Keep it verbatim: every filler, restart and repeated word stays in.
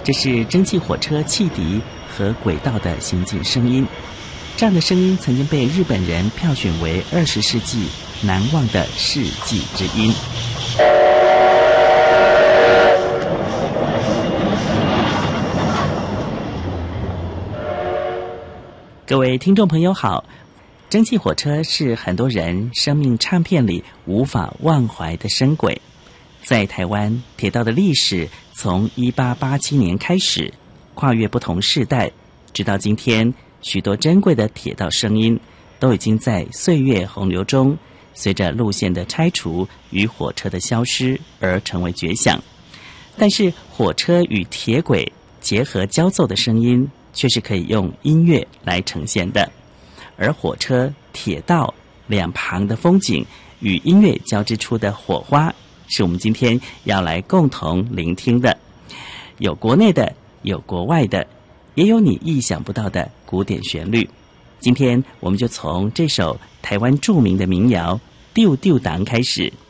这是蒸汽火车汽笛和轨道的行进声音。这样的声音曾经被日本人票选为二十世纪难忘的世纪之音。各位听众朋友好，蒸汽火车是很多人生命唱片里无法忘怀的声轨。在台湾，铁道的历史从一八八七年开始，跨越不同世代，直到今天，许多珍贵的铁道声音都已经在岁月洪流中，随着路线的拆除与火车的消失而成为绝响。但是火车与铁轨结合交奏的声音却是可以用音乐来呈现的，而火车、铁道两旁的风景与音乐交织出的火花，是我们今天要来共同聆听的。有国内的，有国外的，也有你意想不到的古典旋律。今天我们就从这首台湾著名的民谣《丢丢党》开始。